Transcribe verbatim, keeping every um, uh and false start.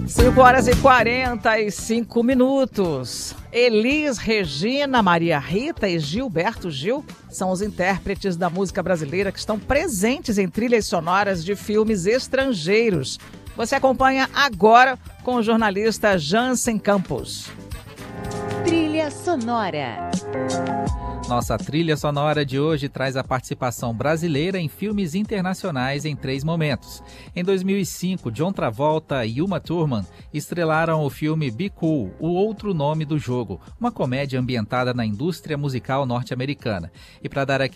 cinco horas e quarenta e cinco minutos. Elis Regina, Maria Rita e Gilberto Gil são os intérpretes da música brasileira que estão presentes em trilhas sonoras de filmes estrangeiros. Você acompanha agora com o jornalista Jansen Campos. Trilha sonora. Nossa trilha sonora de hoje traz a participação brasileira em filmes internacionais em três momentos. Em dois mil e cinco, John Travolta e Uma Thurman estrelaram o filme Be Cool, o outro nome do jogo, uma comédia ambientada na indústria musical norte-americana. E para dar aqui